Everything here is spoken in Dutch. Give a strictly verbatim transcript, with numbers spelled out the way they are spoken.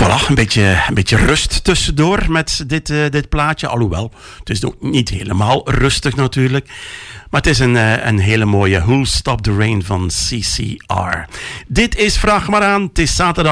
Voilà, een beetje, een beetje rust tussendoor met dit, uh, dit plaatje. Alhoewel, het is nog niet helemaal rustig natuurlijk. Maar het is een, uh, een hele mooie Who'll Stop the Rain van C C R. Dit is Vraag maar aan. Het is zaterdag.